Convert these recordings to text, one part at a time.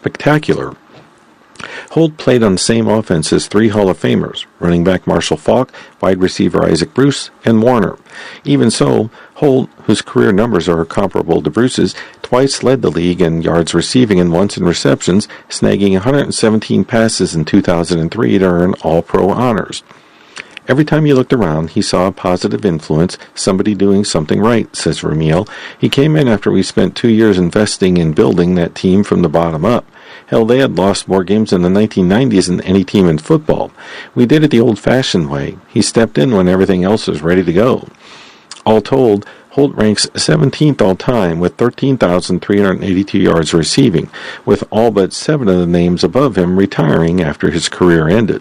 spectacular. Holt played on the same offense as three Hall of Famers, running back Marshall Faulk, wide receiver Isaac Bruce, and Warner. Even so, Holt, whose career numbers are comparable to Bruce's, twice led the league in yards receiving and once in receptions, snagging 117 passes in 2003 to earn All-Pro honors. Every time he looked around, he saw a positive influence, somebody doing something right, says Ramiel. He came in after we spent 2 years investing in building that team from the bottom up. Hell, they had lost more games in the 1990s than any team in football. We did it the old-fashioned way. He stepped in when everything else was ready to go. All told, Holt ranks 17th all-time with 13,382 yards receiving, with all but 7 of the names above him retiring after his career ended.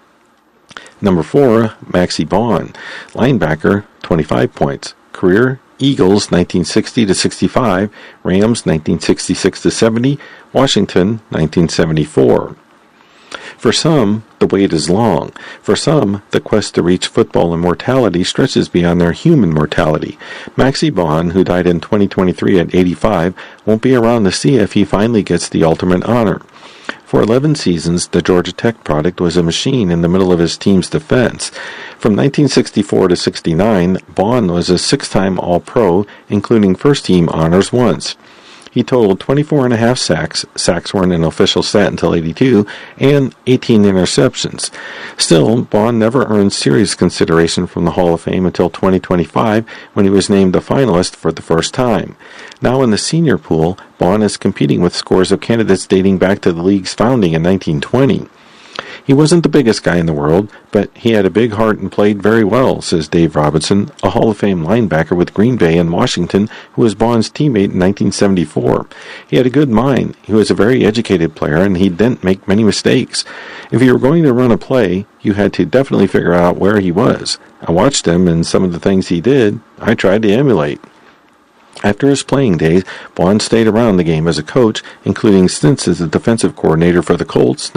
Number 4, Maxie Baughan, linebacker, 25 points. Career, Eagles 1960-65, Rams 1966-70, Washington 1974. For some, the wait is long. For some, the quest to reach football immortality stretches beyond their human mortality. Maxie Baughan, who died in 2023 at 85, won't be around to see if he finally gets the ultimate honor. For 11 seasons, the Georgia Tech product was a machine in the middle of his team's defense. From 1964 to 69, Baughan was a 6-time All-Pro, including first-team honors once. He totaled 24.5 sacks. Sacks weren't an official stat until 82, and 18 interceptions. Still, Baughan never earned serious consideration from the Hall of Fame until 2025, when he was named a finalist for the first time. Now in the senior pool, Baughan is competing with scores of candidates dating back to the league's founding in 1920. He wasn't the biggest guy in the world, but he had a big heart and played very well, says Dave Robinson, a Hall of Fame linebacker with Green Bay and Washington, who was Baughan's teammate in 1974. He had a good mind, he was a very educated player, and he didn't make many mistakes. If you were going to run a play, you had to definitely figure out where he was. I watched him, and some of the things he did, I tried to emulate. After his playing days, Baughan stayed around the game as a coach, including stints as a defensive coordinator for the Colts,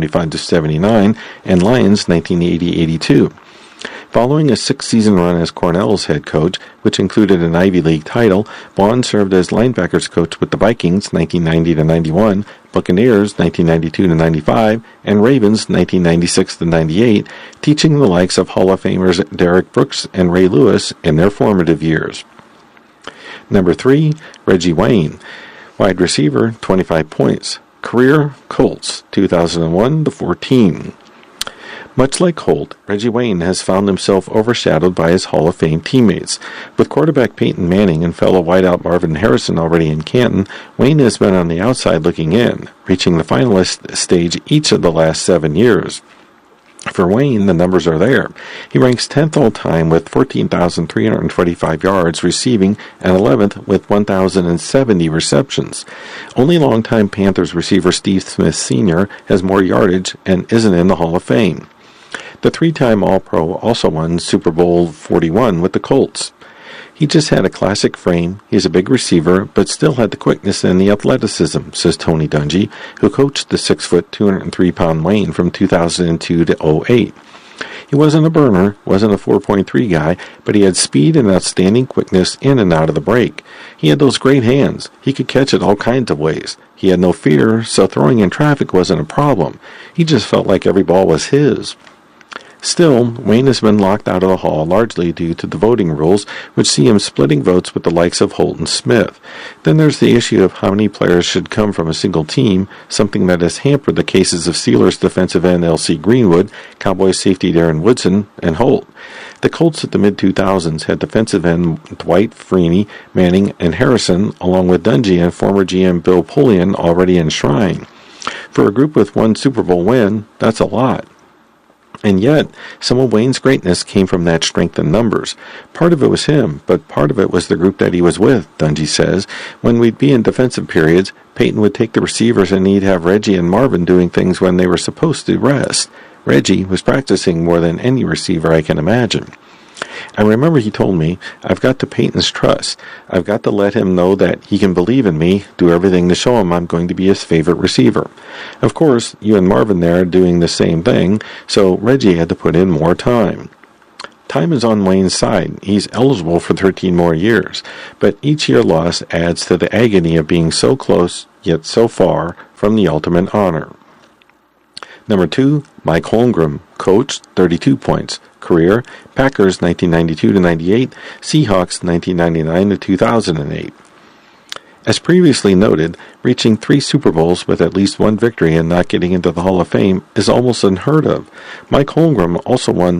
1975-79, and Lions, 1980-82. Following a 6-season run as Cornell's head coach, which included an Ivy League title, Baughan served as linebackers coach with the Vikings, 1990-91, Buccaneers, 1992-95, and Ravens, 1996-98, teaching the likes of Hall of Famers Derek Brooks and Ray Lewis in their formative years. Number 3, Reggie Wayne, wide receiver, 25 points. Career, Colts, 2001-14. Much like Holt, Reggie Wayne has found himself overshadowed by his Hall of Fame teammates. With quarterback Peyton Manning and fellow wideout Marvin Harrison already in Canton, Wayne has been on the outside looking in, reaching the finalist stage each of the last 7 years. For Wayne, the numbers are there. He ranks 10th all-time with 14,325 yards receiving and 11th with 1,070 receptions. Only longtime Panthers receiver Steve Smith Sr. has more yardage and isn't in the Hall of Fame. The 3-time All-Pro also won Super Bowl 41 with the Colts. He just had a classic frame, he's a big receiver, but still had the quickness and the athleticism, says Tony Dungy, who coached the 6-foot, 203-pound Wayne from 2002 to 08. He wasn't a burner, wasn't a 4.3 guy, but he had speed and outstanding quickness in and out of the break. He had those great hands. He could catch it all kinds of ways. He had no fear, so throwing in traffic wasn't a problem. He just felt like every ball was his. Still, Wayne has been locked out of the Hall largely due to the voting rules, which see him splitting votes with the likes of Holt and Smith. Then there's the issue of how many players should come from a single team, something that has hampered the cases of Steelers defensive end L.C. Greenwood, Cowboys safety Darren Woodson, and Holt. The Colts at the mid-2000s had defensive end Dwight Freeney, Manning, and Harrison, along with Dungy and former GM Bill Polian already enshrined. For a group with one Super Bowl win, that's a lot. And yet, some of Wayne's greatness came from that strength in numbers. Part of it was him, but part of it was the group that he was with, Dungy says. When we'd be in defensive periods, Peyton would take the receivers and he'd have Reggie and Marvin doing things when they were supposed to rest. Reggie was practicing more than any receiver I can imagine. I remember he told me, I've got to Peyton's trust. I've got to let him know that he can believe in me, do everything to show him I'm going to be his favorite receiver. Of course, you and Marvin there are doing the same thing, so Reggie had to put in more time. Time is on Wayne's side. He's eligible for 13 more years, but each year lost adds to the agony of being so close, yet so far, from the ultimate honor. Number 2, Mike Holmgren, coach, 32 points. Career, Packers 1992-98, Seahawks 1999-2008. As previously noted, reaching 3 Super Bowls with at least one victory and not getting into the Hall of Fame is almost unheard of. Mike Holmgren also won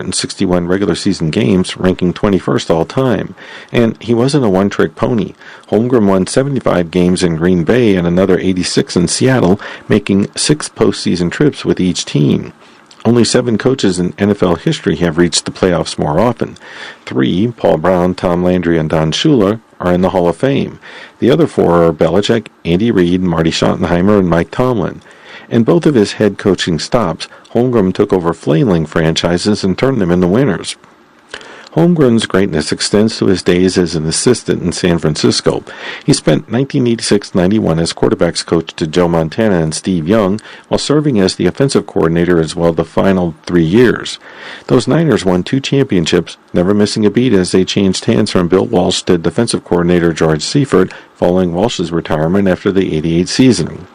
161 regular season games, ranking 21st all-time. And he wasn't a one-trick pony. Holmgren won 75 games in Green Bay and another 86 in Seattle, making 6 postseason trips with each team. Only 7 coaches in NFL history have reached the playoffs more often. 3, Paul Brown, Tom Landry, and Don Shula, are in the Hall of Fame. The other 4 are Belichick, Andy Reid, Marty Schottenheimer, and Mike Tomlin. In both of his head coaching stops, Holmgren took over flailing franchises and turned them into winners. Holmgren's greatness extends to his days as an assistant in San Francisco. He spent 1986-91 as quarterbacks coach to Joe Montana and Steve Young, while serving as the offensive coordinator as well the final 3 years. Those Niners won 2 championships, never missing a beat as they changed hands from Bill Walsh to defensive coordinator George Seifert following Walsh's retirement after the '88 season.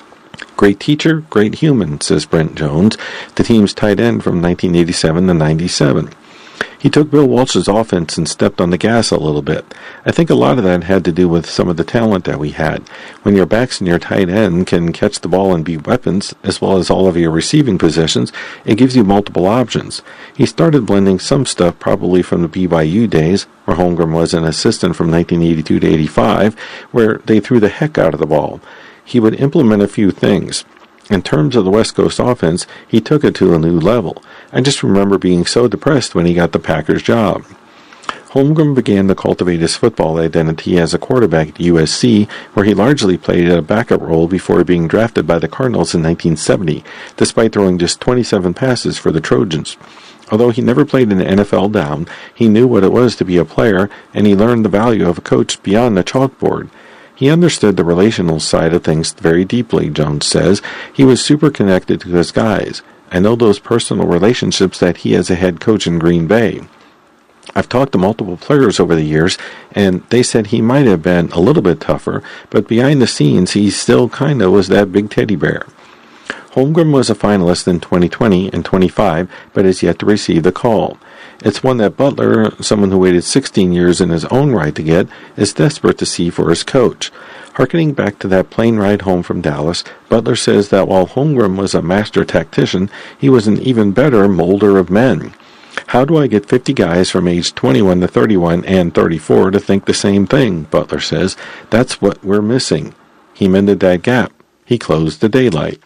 Great teacher, great human, says Brent Jones, the team's tight end from 1987 to 97. He took Bill Walsh's offense and stepped on the gas a little bit. I think a lot of that had to do with some of the talent that we had. When your backs and your tight end can catch the ball and be weapons, as well as all of your receiving positions, it gives you multiple options. He started blending some stuff probably from the BYU days, where Holmgren was an assistant from 1982 to 85, where they threw the heck out of the ball. He would implement a few things. In terms of the West Coast offense, he took it to a new level. I just remember being so depressed when he got the Packers job. Holmgren began to cultivate his football identity as a quarterback at USC, where he largely played a backup role before being drafted by the Cardinals in 1970, despite throwing just 27 passes for the Trojans. Although he never played an NFL down, he knew what it was to be a player, and he learned the value of a coach beyond the chalkboard. He understood the relational side of things very deeply, Jones says. He was super connected to his guys. I know those personal relationships that he has a head coach in Green Bay. I've talked to multiple players over the years, and they said he might have been a little bit tougher, but behind the scenes he still kind of was that big teddy bear. Holmgren was a finalist in 2020 and 25, but has yet to receive the call. It's one that Butler, someone who waited 16 years in his own right to get, is desperate to see for his coach. Harkening back to that plane ride home from Dallas, Butler says that while Holmgren was a master tactician, he was an even better molder of men. How do I get 50 guys from age 21 to 31 and 34 to think the same thing, Butler says. That's what we're missing. He mended that gap. He closed the daylight.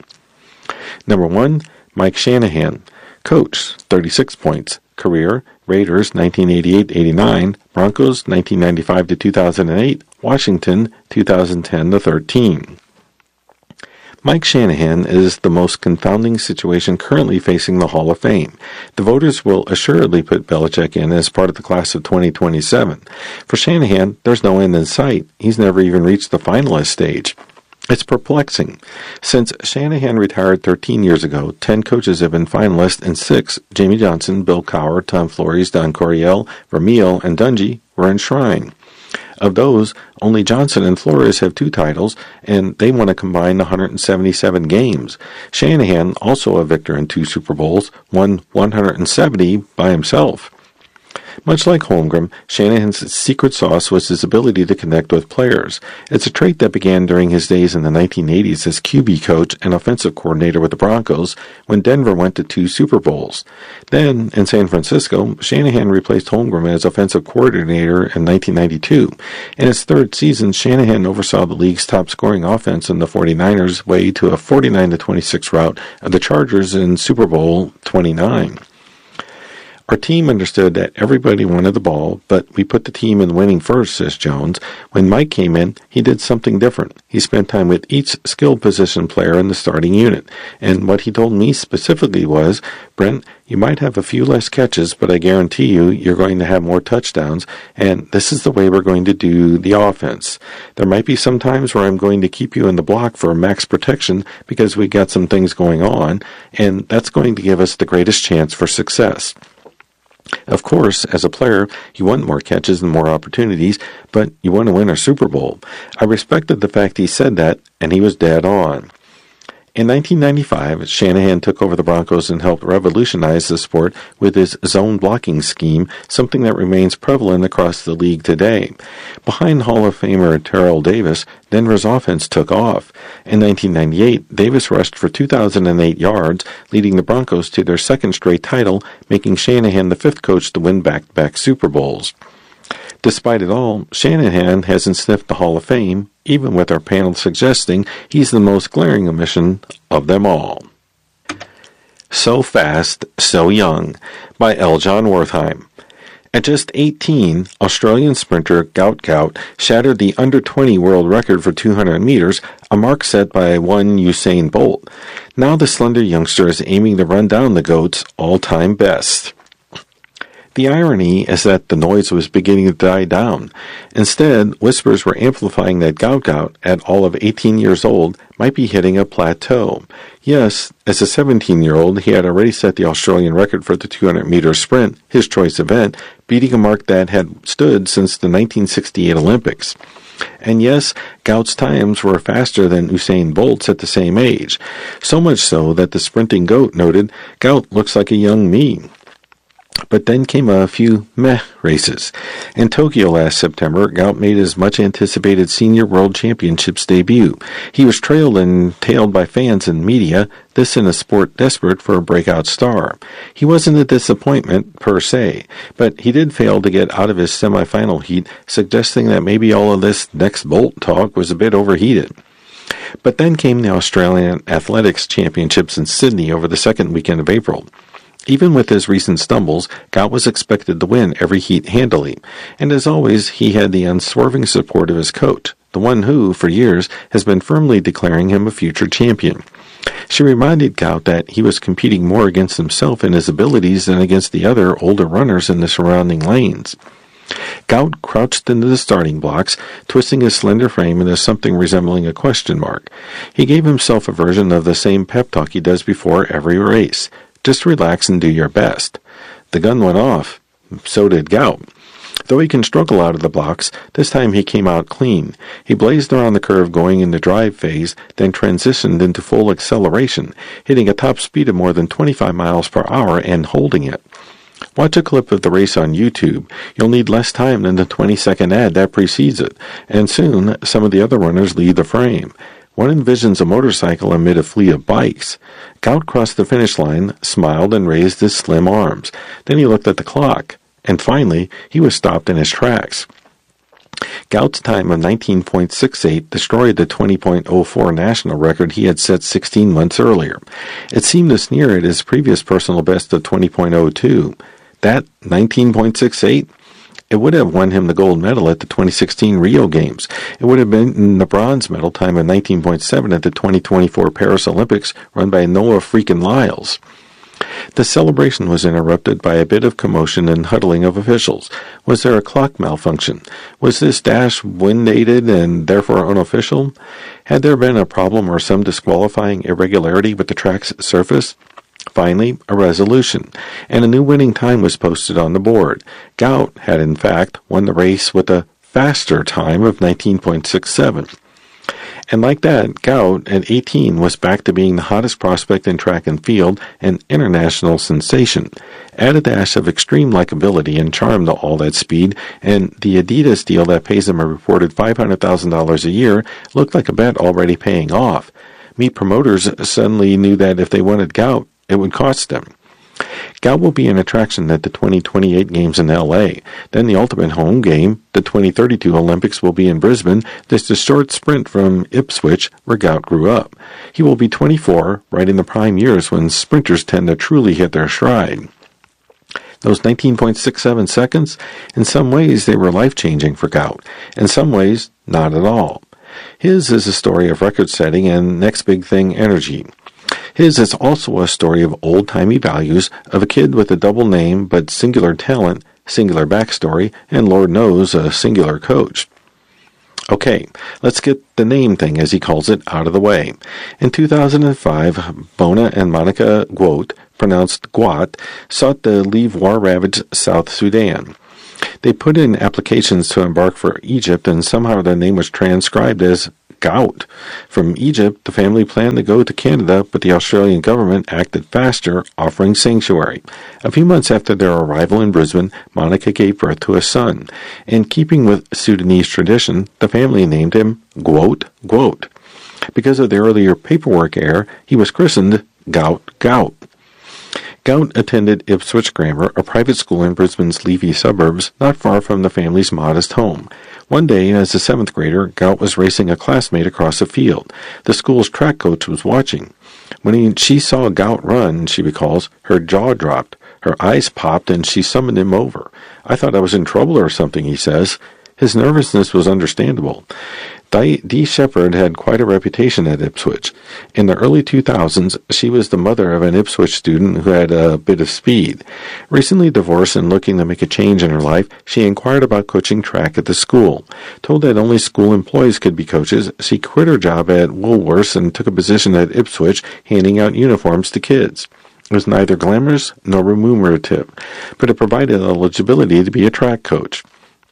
Number 1, Mike Shanahan. Coach, 36 points. Career, Raiders 1988-89, Broncos 1995-2008, Washington 2010-13. Mike Shanahan is the most confounding situation currently facing the Hall of Fame. The voters will assuredly put Belichick in as part of the class of 2027. For Shanahan, there's no end in sight. He's never even reached the finalist stage. It's perplexing. Since Shanahan retired 13 years ago, 10 coaches have been finalists, and 6, Jamie Johnson, Bill Cowher, Tom Flores, Don Coryell, Vermeil, and Dungy, were enshrined. Of those, only Johnson and Flores have 2 titles, and they won a combined 177 games. Shanahan, also a victor in 2 Super Bowls, won 170 by himself. Much like Holmgren, Shanahan's secret sauce was his ability to connect with players. It's a trait that began during his days in the 1980s as QB coach and offensive coordinator with the Broncos when Denver went to 2 Super Bowls. Then, in San Francisco, Shanahan replaced Holmgren as offensive coordinator in 1992. In his 3rd season, Shanahan oversaw the league's top-scoring offense in the 49ers' way to a 49-26 rout of the Chargers in Super Bowl 29. Our team understood that everybody wanted the ball, but we put the team in winning first, says Jones. When Mike came in, he did something different. He spent time with each skilled position player in the starting unit. And what he told me specifically was, Brent, you might have a few less catches, but I guarantee you're going to have more touchdowns, and this is the way we're going to do the offense. There might be some times where I'm going to keep you in the block for max protection because we got some things going on, and that's going to give us the greatest chance for success. Of course, as a player, you want more catches and more opportunities, but you want to win a Super Bowl. I respected the fact he said that, and he was dead on. In 1995, Shanahan took over the Broncos and helped revolutionize the sport with his zone blocking scheme, something that remains prevalent across the league today. Behind Hall of Famer Terrell Davis, Denver's offense took off. In 1998, Davis rushed for 2,008 yards, leading the Broncos to their second straight title, making Shanahan the fifth coach to win back-to-back Super Bowls. Despite it all, Shanahan hasn't sniffed the Hall of Fame, even with our panel suggesting he's the most glaring omission of them all. So Fast, So Young by L. John Wertheim. At just 18, Australian sprinter Gout Gout shattered the under-20 world record for 200 meters, a mark set by one Usain Bolt. Now the slender youngster is aiming to run down the GOAT's all-time best. The irony is that the noise was beginning to die down. Instead, whispers were amplifying that Gout Gout, at all of 18 years old, might be hitting a plateau. Yes, as a 17-year-old, he had already set the Australian record for the 200-meter sprint, his choice event, beating a mark that had stood since the 1968 Olympics. And yes, Gout's times were faster than Usain Bolt's at the same age, so much so that the sprinting GOAT noted, "Gout looks like a young me." But then came a few meh races. In Tokyo last September, Gout made his much-anticipated Senior World Championships debut. He was trailed and tailed by fans and media, this in a sport desperate for a breakout star. He wasn't a disappointment, per se, but he did fail to get out of his semifinal heat, suggesting that maybe all of this next Bolt talk was a bit overheated. But then came the Australian Athletics Championships in Sydney over the second weekend of April. Even with his recent stumbles, Gout was expected to win every heat handily, and as always, he had the unswerving support of his coach, the one who, for years, has been firmly declaring him a future champion. She reminded Gout that he was competing more against himself and his abilities than against the other older runners in the surrounding lanes. Gout crouched into the starting blocks, twisting his slender frame into something resembling a question mark. He gave himself a version of the same pep talk he does before every race. Just relax and do your best. The gun went off. So did Gout. Though he can struggle out of the blocks, this time he came out clean. He blazed around the curve going into drive phase, then transitioned into full acceleration, hitting a top speed of more than 25 miles per hour and holding it. Watch a clip of the race on YouTube. You'll need less time than the 20-second ad that precedes it, and soon some of the other runners lead the frame. One envisions a motorcycle amid a fleet of bikes. Gout crossed the finish line, smiled, and raised his slim arms. Then he looked at the clock, and finally, he was stopped in his tracks. Gout's time of 19.68 destroyed the 20.04 national record he had set 16 months earlier. It seemed to sneer at his previous personal best of 20.02. That 19.68? It would have won him the gold medal at the 2016 Rio Games. It would have been the bronze medal time of 19.7 at the 2024 Paris Olympics run by Noah freaking Lyles. The celebration was interrupted by a bit of commotion and huddling of officials. Was there a clock malfunction? Was this dash wind-aided and therefore unofficial? Had there been a problem or some disqualifying irregularity with the track's surface? Finally, a resolution, and a new winning time was posted on the board. Gout had, in fact, won the race with a faster time of 19.67. And like that, Gout, at 18, was back to being the hottest prospect in track and field, an international sensation. Add a dash of extreme likability and charm to all that speed, and the Adidas deal that pays him a reported $500,000 a year looked like a bet already paying off. Meat promoters suddenly knew that if they wanted Gout, it would cost them. Gout will be an attraction at the 2028 Games in L.A. Then the ultimate home game, the 2032 Olympics, will be in Brisbane. This is a short sprint from Ipswich, where Gout grew up. He will be 24, right in the prime years when sprinters tend to truly hit their stride. Those 19.67 seconds, in some ways they were life-changing for Gout. In some ways, not at all. His is a story of record-setting and next big thing energy. His is also a story of old-timey values of a kid with a double name but singular talent, singular backstory, and Lord knows a singular coach. Okay, let's get the name thing, as he calls it, out of the way. In 2005, Bona and Monica Goat pronounced Gwat, sought to leave war-ravaged South Sudan. They put in applications to embark for Egypt, and somehow their name was transcribed as Gout. From Egypt, the family planned to go to Canada, but the Australian government acted faster, offering sanctuary. A few months after their arrival in Brisbane, Monica gave birth to a son. In keeping with Sudanese tradition, the family named him Gwot Gwot. Because of the earlier paperwork error, he was christened Gout Gout. Gout attended Ipswich Grammar, a private school in Brisbane's leafy suburbs, not far from the family's modest home. One day, as a 7th grader, Gout was racing a classmate across a field. The school's track coach was watching. When she saw Gout run, she recalls, her jaw dropped, her eyes popped, and she summoned him over. "I thought I was in trouble or something," he says. His nervousness was understandable. Dee Shepherd had quite a reputation at Ipswich. In the early 2000s, she was the mother of an Ipswich student who had a bit of speed. Recently divorced and looking to make a change in her life, she inquired about coaching track at the school. Told that only school employees could be coaches, she quit her job at Woolworths and took a position at Ipswich handing out uniforms to kids. It was neither glamorous nor remunerative, but it provided eligibility to be a track coach.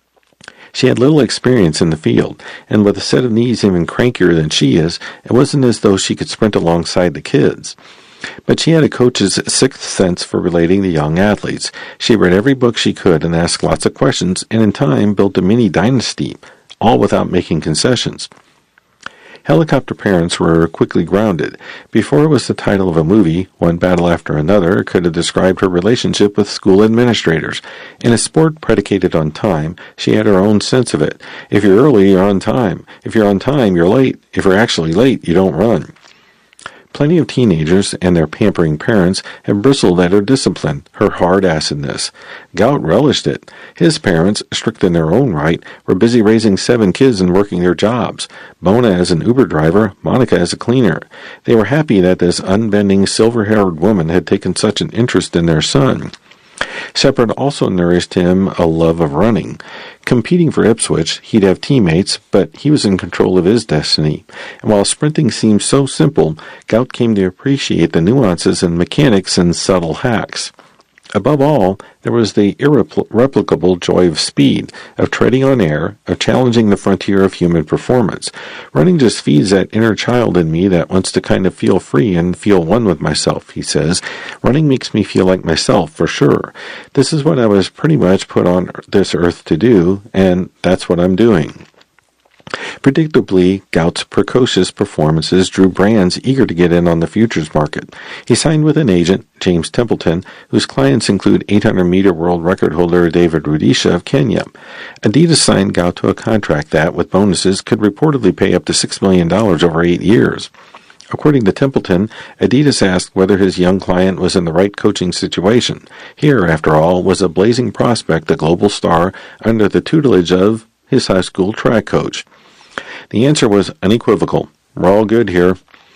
She had little experience in the field, and with a set of knees even crankier than she is, it wasn't as though she could sprint alongside the kids. But she had a coach's sixth sense for relating to young athletes. She read every book she could and asked lots of questions, and in time built a mini dynasty, all without making concessions. Helicopter Parents were quickly grounded. Before it was the title of a movie, one battle after another could have described her relationship with school administrators. In a sport predicated on time, she had her own sense of it. If you're early, you're on time. If you're on time, you're late. If you're actually late, you don't run. Plenty of teenagers and their pampering parents have bristled at her discipline, her hard-assedness. Gout relished it. His parents, strict in their own right, were busy raising 7 kids and working their jobs. Bona as an Uber driver, Monica as a cleaner. They were happy that this unbending, silver-haired woman had taken such an interest in their son. Shepherd also nourished him a love of running. Competing for Ipswich, he'd have teammates, but he was in control of his destiny. And while sprinting seemed so simple, Gout came to appreciate the nuances and mechanics and subtle hacks. Above all, there was the irreplicable joy of speed, of treading on air, of challenging the frontier of human performance. Running just feeds that inner child in me that wants to kind of feel free and feel one with myself, he says. Running makes me feel like myself, for sure. This is what I was pretty much put on this earth to do, and that's what I'm doing. Predictably, Gout's precocious performances drew brands eager to get in on the futures market. He signed with an agent, James Templeton, whose clients include 800-meter world record holder David Rudisha of Kenya. Adidas signed Gout to a contract that, with bonuses, could reportedly pay up to $6 million over 8 years. According to Templeton, Adidas asked whether his young client was in the right coaching situation. Here, after all, was a blazing prospect, a global star, under the tutelage of his high school track coach. The answer was unequivocal. We're all good here.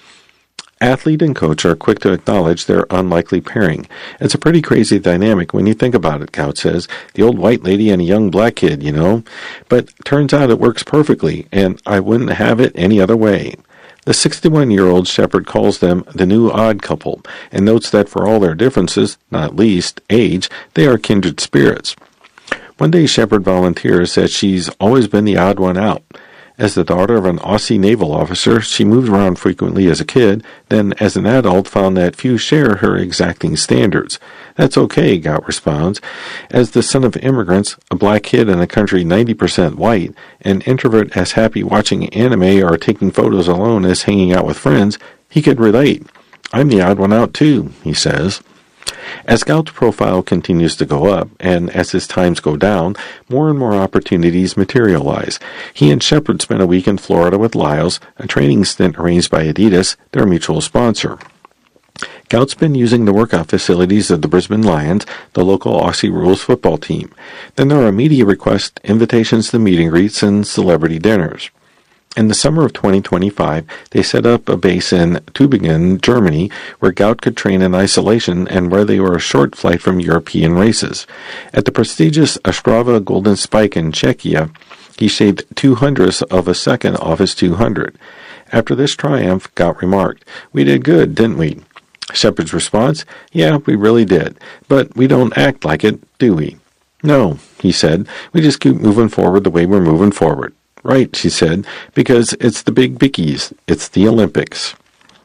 Athlete and coach are quick to acknowledge their unlikely pairing. It's a pretty crazy dynamic when you think about it, Gout says. The old white lady and a young black kid, you know. But turns out it works perfectly, and I wouldn't have it any other way. The 61-year-old Shepherd calls them the new odd couple, and notes that for all their differences, not least age, they are kindred spirits. One day Shepherd volunteers that she's always been the odd one out. As the daughter of an Aussie naval officer, she moved around frequently as a kid, then as an adult found that few share her exacting standards. That's okay, Gout responds. As the son of immigrants, a black kid in a country 90% white, an introvert as happy watching anime or taking photos alone as hanging out with friends, he could relate. I'm the odd one out too, he says. As Gout's profile continues to go up, and as his times go down, more and more opportunities materialize. He and Shepherd spent a week in Florida with Lyles, a training stint arranged by Adidas, their mutual sponsor. Gout's been using the workout facilities of the Brisbane Lions, the local Aussie rules football team. Then there are media requests, invitations to meet and greets, and celebrity dinners. In the summer of 2025, they set up a base in Tübingen, Germany, where Gout could train in isolation and where they were a short flight from European races. At the prestigious Ostrava Golden Spike in Czechia, he shaved 0.02 of a second off his 200. After this triumph, Gout remarked, "We did good, didn't we?" Shepard's response, "Yeah, we really did. But we don't act like it, do we?" "No," he said. "We just keep moving forward the way we're moving forward." "Right," she said, "because it's the big bickies. It's the Olympics."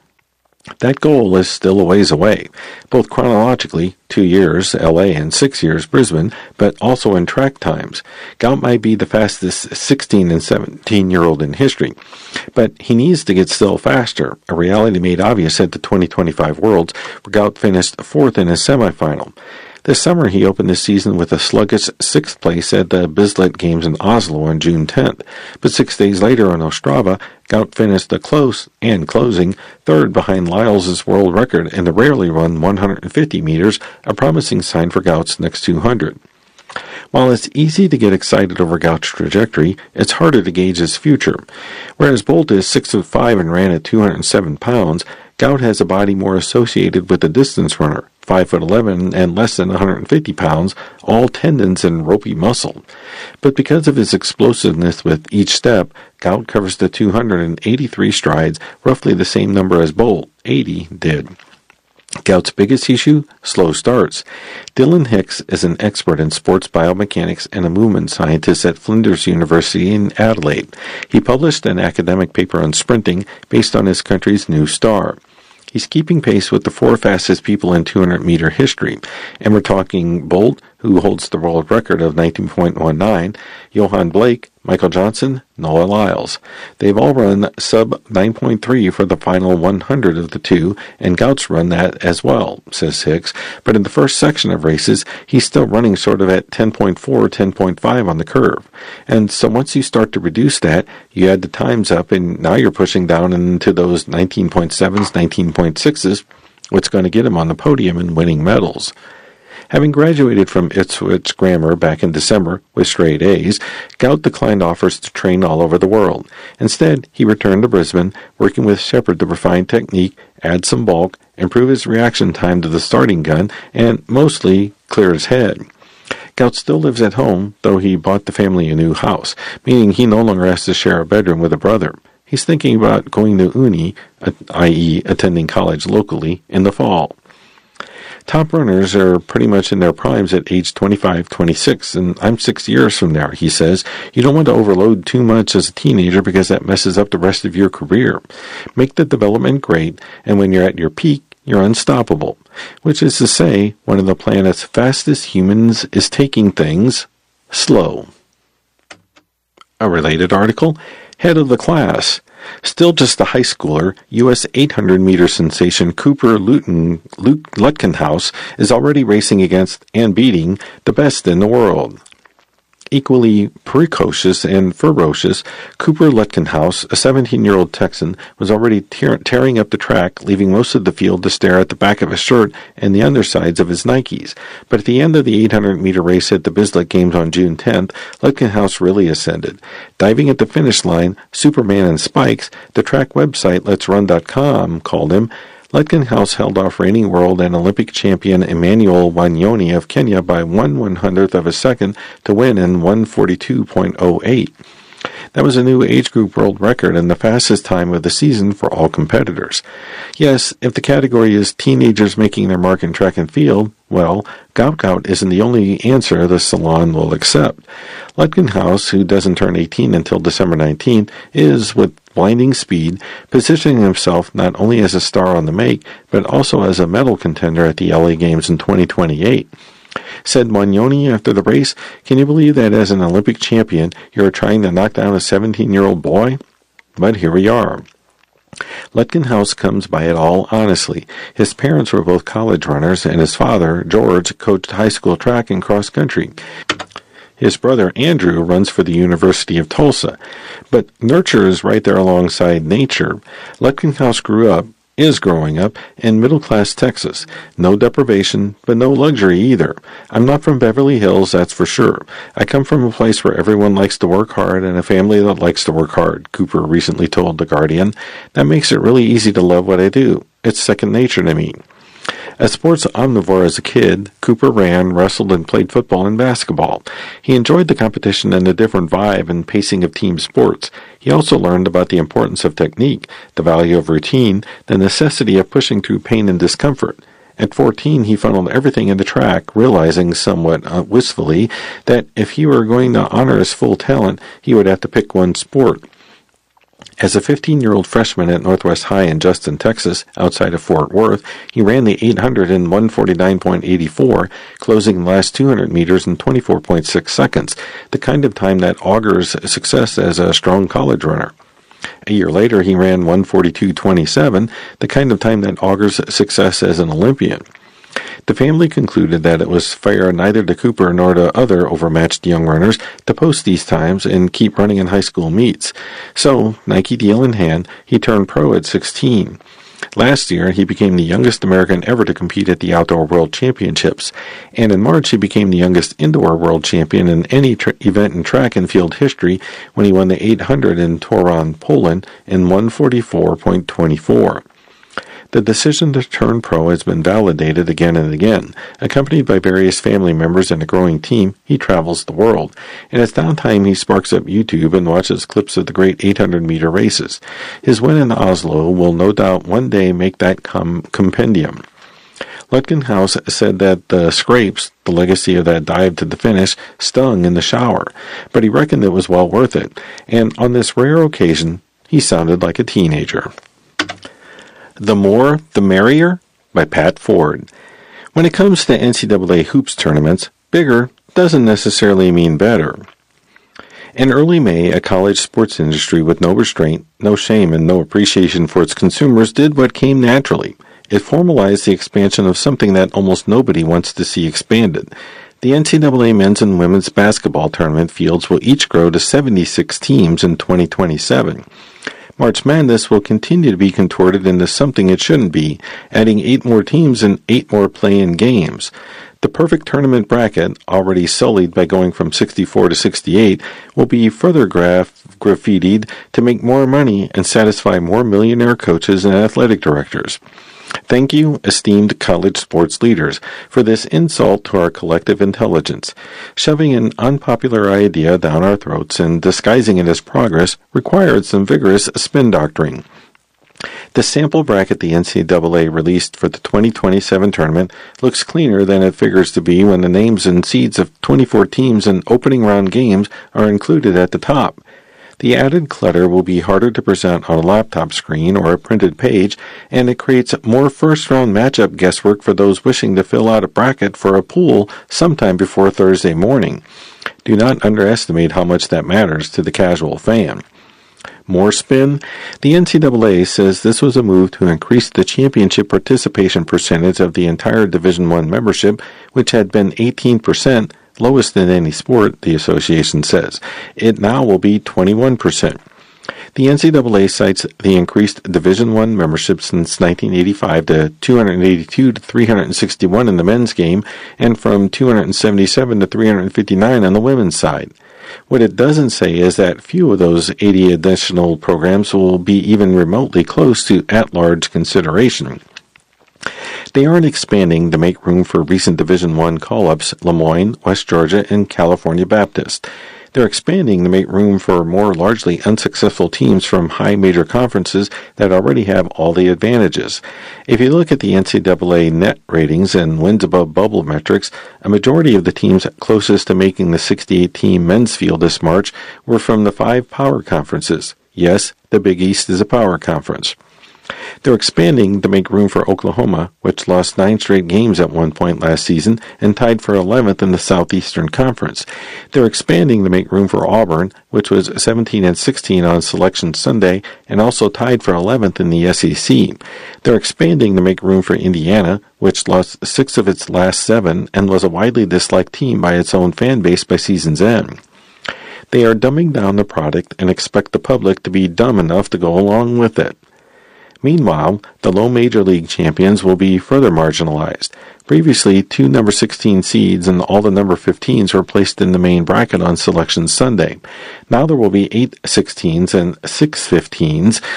That goal is still a ways away, both chronologically, 2 years, LA, and 6 years, Brisbane, but also in track times. Gout might be the fastest 16 and 17-year-old in history, but he needs to get still faster, a reality made obvious at the 2025 Worlds, where Gout finished fourth in his semifinal. This summer, he opened his season with a sluggish sixth place at the Bislett Games in Oslo on June 10th. But 6 days later on Ostrava, Gout finished a close and closing third behind Lyles' world record in the rarely run 150 meters, a promising sign for Gout's next 200. While it's easy to get excited over Gout's trajectory, it's harder to gauge his future. Whereas Bolt is 6'5" and ran at 207 pounds, Gout has a body more associated with a distance runner, 5'11" and less than 150 pounds, all tendons and ropey muscle. But because of his explosiveness with each step, Gout covers the 283 strides, roughly the same number as Bolt, 80, did. Gout's biggest issue? Slow starts. Dylan Hicks is an expert in sports biomechanics and a movement scientist at Flinders University in Adelaide. He published an academic paper on sprinting based on his country's new star. He's keeping pace with the 4 fastest people in 200-meter history, and we're talking Bolt, who holds the world record of 19.19, Johan Blake, Michael Johnson, Noah Lyles. They've all run sub 9.3 for the final 100 of the two, and Gout's run that as well, says Hicks. But in the first section of races, he's still running sort of at 10.4, 10.5 on the curve. And so once you start to reduce that, you add the times up, and now you're pushing down into those 19.7s, 19.6s, what's going to get him on the podium and winning medals. Having graduated from Ipswich Grammar back in December with straight A's, Gout declined offers to train all over the world. Instead, he returned to Brisbane, working with Shepard to refine technique, add some bulk, improve his reaction time to the starting gun, and, mostly, clear his head. Gout still lives at home, though he bought the family a new house, meaning he no longer has to share a bedroom with a brother. He's thinking about going to uni, i.e. attending college locally, in the fall. Top runners are pretty much in their primes at age 25, 26, and I'm 6 years from there, he says. You don't want to overload too much as a teenager because that messes up the rest of your career. Make the development great, and when you're at your peak, you're unstoppable. Which is to say, one of the planet's fastest humans is taking things slow. A related article, Head of the Class. Still just a high schooler, U.S. 800-meter sensation Cooper Lutkenhaus is already racing against and beating the best in the world. Equally precocious and ferocious, Cooper Lutkenhaus, a 17-year-old Texan, was already tearing up the track, leaving most of the field to stare at the back of his shirt and the undersides of his Nikes. But at the end of the 800-meter race at the Bislett Games on June 10th, Lutkenhaus really ascended. Diving at the finish line, Superman in spikes, the track website Let'sRun.com called him, Lutkenhaus held off reigning world and Olympic champion Emmanuel Wanyoni of Kenya by 1/100th of a second to win in 1:42.08. That was a new age group world record and the fastest time of the season for all competitors. Yes, if the category is teenagers making their mark in track and field, well, Gout isn't the only answer the salon will accept. Lutkenhaus, who doesn't turn 18 until December 19th, is, with blinding speed, positioning himself not only as a star on the make, but also as a medal contender at the LA Games in 2028. Said Wanyoni after the race, "Can you believe that as an Olympic champion, you're trying to knock down a 17-year-old boy? But here we are." Lutkenhaus comes by it all honestly. His parents were both college runners, and his father, George, coached high school track and cross country. His brother, Andrew, runs for the University of Tulsa. But nurture is right there alongside nature. Lutkenhaus is growing up in middle-class Texas. No deprivation, but no luxury either. I'm not from Beverly Hills, that's for sure. I come from a place where everyone likes to work hard and a family that likes to work hard, Cooper recently told The Guardian. That makes it really easy to love what I do. It's second nature to me. A sports omnivore as a kid, Cooper ran, wrestled, and played football and basketball. He enjoyed the competition and the different vibe and pacing of team sports. He also learned about the importance of technique, the value of routine, the necessity of pushing through pain and discomfort. At 14, he funneled everything into track, realizing somewhat wistfully that if he were going to honor his full talent, he would have to pick one sport. As a 15-year-old freshman at Northwest High in Justin, Texas, outside of Fort Worth, he ran the 800 in 1:49.84, closing the last 200 meters in 24.6 seconds, the kind of time that augurs success as a strong college runner. A year later, he ran 1:42.27, the kind of time that augurs success as an Olympian. The family concluded that it was fair neither to Cooper nor to other overmatched young runners to post these times and keep running in high school meets. So, Nike deal in hand, he turned pro at 16. Last year, he became the youngest American ever to compete at the Outdoor World Championships, and in March he became the youngest indoor world champion in any event in track and field history when he won the 800 in Toruń, Poland in 1:44.24. The decision to turn pro has been validated again and again. Accompanied by various family members and a growing team, he travels the world. In his downtime, he sparks up YouTube and watches clips of the great 800-meter races. His win in Oslo will no doubt one day make that compendium. Lutgen House said that the scrapes, the legacy of that dive to the finish, stung in the shower, but he reckoned it was well worth it, and on this rare occasion, he sounded like a teenager. The More, the Merrier? By Pat Ford. When it comes to NCAA hoops tournaments, bigger doesn't necessarily mean better. In early May, a college sports industry with no restraint, no shame, and no appreciation for its consumers did what came naturally. It formalized the expansion of something that almost nobody wants to see expanded. The NCAA men's and women's basketball tournament fields will each grow to 76 teams in 2027. March Madness will continue to be contorted into something it shouldn't be, adding 8 more teams and 8 more play-in games. The perfect tournament bracket, already sullied by going from 64 to 68, will be further graffitied to make more money and satisfy more millionaire coaches and athletic directors. Thank you, esteemed college sports leaders, for this insult to our collective intelligence. Shoving an unpopular idea down our throats and disguising it as progress required some vigorous spin doctoring. The sample bracket the NCAA released for the 2027 tournament looks cleaner than it figures to be when the names and seeds of 24 teams and opening round games are included at the top. The added clutter will be harder to present on a laptop screen or a printed page, and it creates more first-round matchup guesswork for those wishing to fill out a bracket for a pool sometime before Thursday morning. Do not underestimate how much that matters to the casual fan. More spin? The NCAA says this was a move to increase the championship participation percentage of the entire Division I membership, which had been 18%, lowest in any sport, the association says. It now will be 21%. The NCAA cites the increased Division I membership since 1985 to 282 to 361 in the men's game, and from 277 to 359 on the women's side. What it doesn't say is that few of those 80 additional programs will be even remotely close to at-large consideration. They aren't expanding to make room for recent Division I call-ups, Le Moyne, West Georgia, and California Baptist. They're expanding to make room for more largely unsuccessful teams from high major conferences that already have all the advantages. If you look at the NCAA net ratings and wins above bubble metrics, a majority of the teams closest to making the 68-team men's field this March were from the 5 power conferences. Yes, the Big East is a power conference. They're expanding to make room for Oklahoma, which lost 9 straight games at one point last season and tied for 11th in the Southeastern Conference. They're expanding to make room for Auburn, which was 17-16 on Selection Sunday and also tied for 11th in the SEC. They're expanding to make room for Indiana, which lost 6 of its last 7 and was a widely disliked team by its own fan base by season's end. They are dumbing down the product and expect the public to be dumb enough to go along with it. Meanwhile, the low major league champions will be further marginalized. Previously, 2 number 16 seeds and all the number 15s were placed in the main bracket on Selection Sunday. Now there will be 8 16s and 6 15s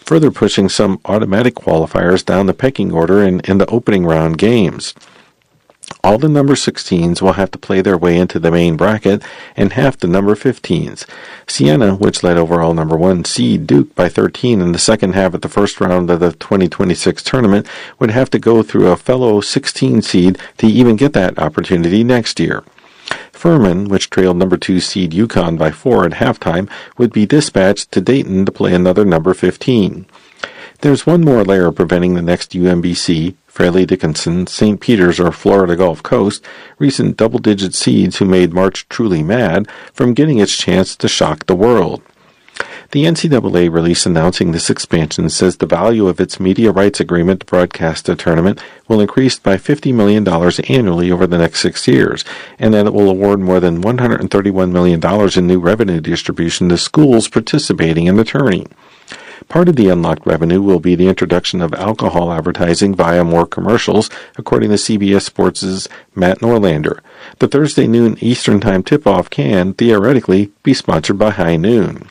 further pushing some automatic qualifiers down the pecking order in the opening round games. All the number 16s will have to play their way into the main bracket, and half the number 15s. Siena, which led overall number 1 seed Duke by 13 in the second half of the first round of the 2026 tournament, would have to go through a fellow 16 seed to even get that opportunity next year. Furman, which trailed number 2 seed UConn by 4 at halftime, would be dispatched to Dayton to play another number 15. There's one more layer preventing the next UMBC, Fairleigh Dickinson, St. Peter's, or Florida Gulf Coast, recent double-digit seeds who made March truly mad, from getting its chance to shock the world. The NCAA release announcing this expansion says the value of its media rights agreement to broadcast the tournament will increase by $50 million annually over the next 6 years, and that it will award more than $131 million in new revenue distribution to schools participating in the tourney. Part of the unlocked revenue will be the introduction of alcohol advertising via more commercials, according to CBS Sports' Matt Norlander. The Thursday noon Eastern Time tip-off can, theoretically, be sponsored by High Noon.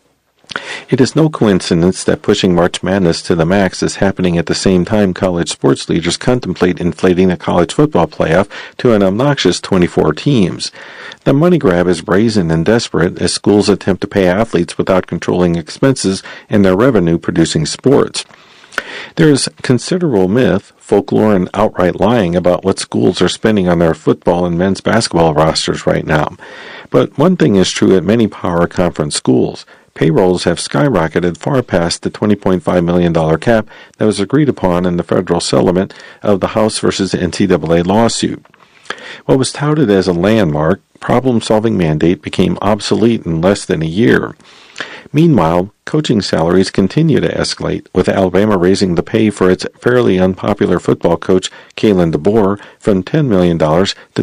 It is no coincidence that pushing March Madness to the max is happening at the same time college sports leaders contemplate inflating the college football playoff to an obnoxious 24 teams. The money grab is brazen and desperate as schools attempt to pay athletes without controlling expenses and their revenue-producing sports. There is considerable myth, folklore, and outright lying about what schools are spending on their football and men's basketball rosters right now. But one thing is true at many power conference schools. Payrolls have skyrocketed far past the $20.5 million cap that was agreed upon in the federal settlement of the House versus NCAA lawsuit. What was touted as a landmark, problem-solving mandate became obsolete in less than a year. Meanwhile, coaching salaries continue to escalate, with Alabama raising the pay for its fairly unpopular football coach, Kalen DeBoer, from $10 million to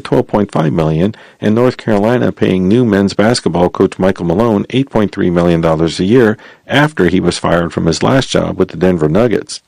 $12.5 million, and North Carolina paying new men's basketball coach Michael Malone $8.3 million a year after he was fired from his last job with the Denver Nuggets.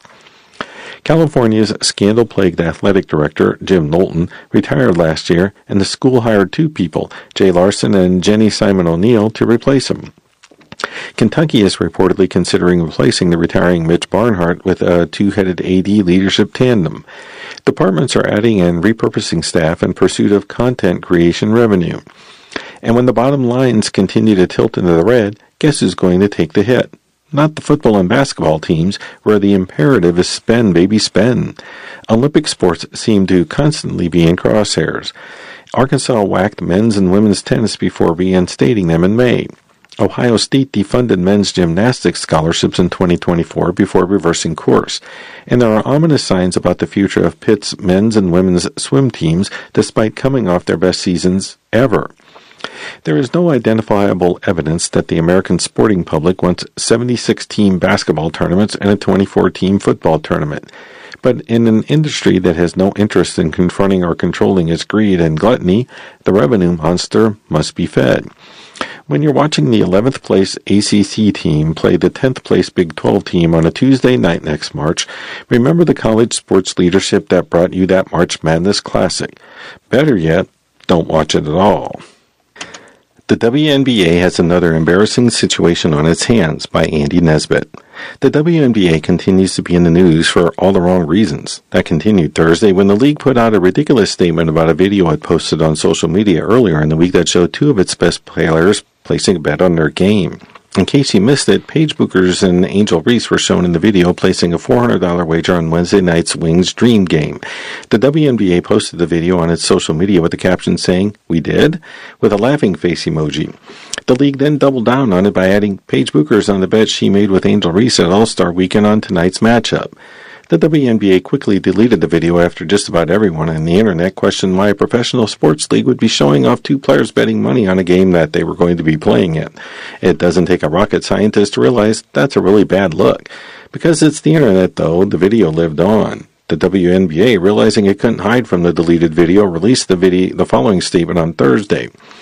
California's scandal-plagued athletic director, Jim Knowlton, retired last year, and the school hired 2 people, Jay Larson and Jenny Simon O'Neill, to replace him. Kentucky is reportedly considering replacing the retiring Mitch Barnhart with a 2-headed AD leadership tandem. Departments are adding and repurposing staff in pursuit of content creation revenue. And when the bottom lines continue to tilt into the red, guess who's going to take the hit? Not the football and basketball teams, where the imperative is spend, baby, spend. Olympic sports seem to constantly be in crosshairs. Arkansas whacked men's and women's tennis before reinstating them in May. Ohio State defunded men's gymnastics scholarships in 2024 before reversing course, and there are ominous signs about the future of Pitt's men's and women's swim teams despite coming off their best seasons ever. There is no identifiable evidence that the American sporting public wants 76-team basketball tournaments and a 24-team football tournament. But in an industry that has no interest in confronting or controlling its greed and gluttony, the revenue monster must be fed. When you're watching the 11th place ACC team play the 10th place Big 12 team on a Tuesday night next March, remember the college sports leadership that brought you that March Madness Classic. Better yet, don't watch it at all. The WNBA has another embarrassing situation on its hands, by Andy Nesbitt. The WNBA continues to be in the news for all the wrong reasons. That continued Thursday when the league put out a ridiculous statement about a video it posted on social media earlier in the week that showed 2 of its best players placing a bet on their game. In case you missed it, Paige Buchers and Angel Reese were shown in the video placing a $400 wager on Wednesday night's Wings Dream game. The WNBA posted the video on its social media with the caption saying, "We did?" with a laughing face emoji. The league then doubled down on it by adding Paige Buchers on the bet she made with Angel Reese at All-Star Weekend on tonight's matchup. The WNBA quickly deleted the video after just about everyone on the internet questioned why a professional sports league would be showing off 2 players betting money on a game that they were going to be playing in. It doesn't take a rocket scientist to realize that's a really bad look. Because it's the internet, though, the video lived on. The WNBA, realizing it couldn't hide from the deleted video, released the following statement on Thursday.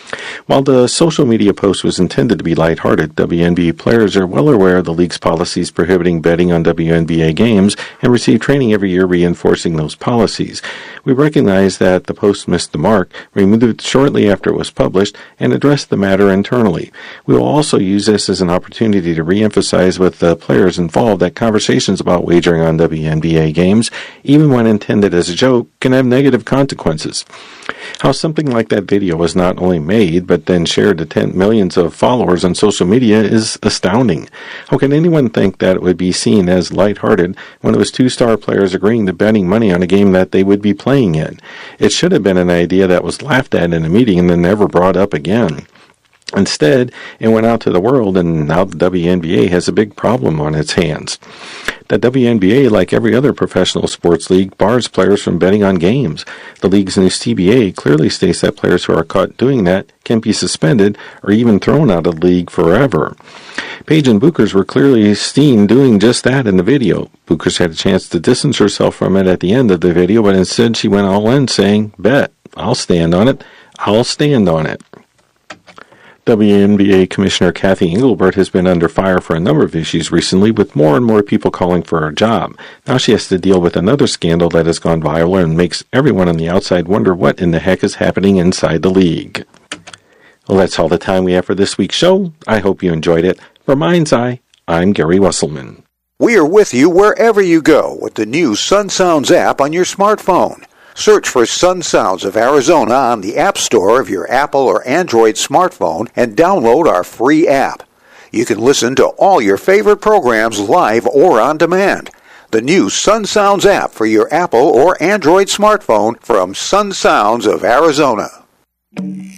While the social media post was intended to be lighthearted, WNBA players are well aware of the league's policies prohibiting betting on WNBA games and receive training every year reinforcing those policies. We recognize that the post missed the mark, removed it shortly after it was published, and addressed the matter internally. We will also use this as an opportunity to reemphasize with the players involved that conversations about wagering on WNBA games, even when intended as a joke, can have negative consequences. How something like that video was not only made, but then shared to millions of followers on social media is astounding. How can anyone think that it would be seen as lighthearted when it was two star players agreeing to betting money on a game that they would be playing in? It should have been an idea that was laughed at in a meeting and then never brought up again. Instead, it went out to the world, and now the WNBA has a big problem on its hands. The WNBA, like every other professional sports league, bars players from betting on games. The league's new CBA clearly states that players who are caught doing that can be suspended or even thrown out of the league forever. Paige and Buchers were clearly seen doing just that in the video. Buchers had a chance to distance herself from it at the end of the video, but instead she went all in saying, "Bet, I'll stand on it. I'll stand on it." WNBA Commissioner Kathy Engelbert has been under fire for a number of issues recently, with more and more people calling for her job. Now she has to deal with another scandal that has gone viral and makes everyone on the outside wonder what in the heck is happening inside the league. Well, that's all the time we have for this week's show. I hope you enjoyed it. For Mind's Eye, I'm Gary Wesselman. We are with you wherever you go with the new Sun Sounds app on your smartphone. Search for Sun Sounds of Arizona on the App Store of your Apple or Android smartphone and download our free app. You can listen to all your favorite programs live or on demand. The new Sun Sounds app for your Apple or Android smartphone from Sun Sounds of Arizona.